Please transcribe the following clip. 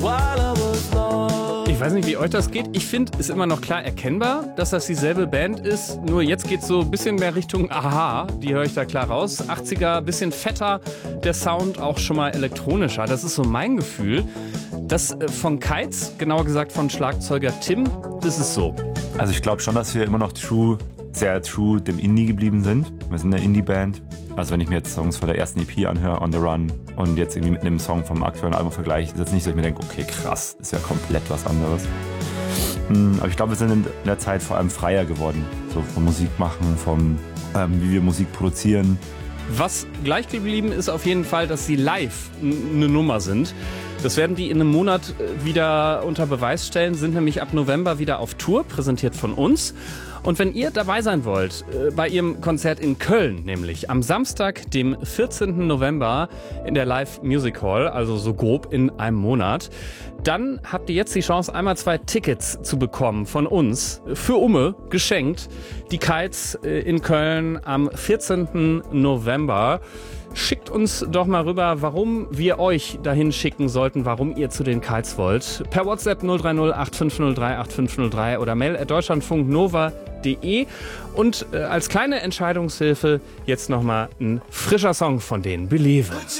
Ich weiß nicht, wie euch das geht. Ich finde, ist immer noch klar erkennbar, dass das dieselbe Band ist. Nur jetzt geht es so ein bisschen mehr Richtung Aha. Die höre ich da klar raus. 80er, bisschen fetter. Der Sound auch schon mal elektronischer. Das ist so mein Gefühl. Das von Kites, genauer gesagt von Schlagzeuger Tim, das ist so. Also ich glaube schon, dass wir immer noch sehr true dem Indie geblieben sind. Wir sind eine Indie-Band. Also wenn ich mir jetzt Songs von der ersten EP anhöre, On The Run, und jetzt irgendwie mit einem Song vom aktuellen Album vergleiche, ist jetzt nicht so, dass ich mir denke, okay, krass, ist ja komplett was anderes. Aber ich glaube, wir sind in der Zeit vor allem freier geworden. So vom Musikmachen, vom wie wir Musik produzieren. Was gleich geblieben ist auf jeden Fall, dass sie live eine Nummer sind. Das werden die in einem Monat wieder unter Beweis stellen, sind nämlich ab November wieder auf Tour, präsentiert von uns. Und wenn ihr dabei sein wollt, bei ihrem Konzert in Köln, nämlich am Samstag, dem 14. November in der Live Music Hall, also so grob in einem Monat, dann habt ihr jetzt die Chance, einmal 2 Tickets zu bekommen von uns, für Umme, geschenkt. Die Kites in Köln am 14. November. Schickt uns doch mal rüber, warum wir euch dahin schicken sollten, warum ihr zu den Kites wollt. Per WhatsApp 030 8503 8503 oder mail@deutschlandfunknova.de. Und als kleine Entscheidungshilfe jetzt nochmal ein frischer Song von denen, Believe.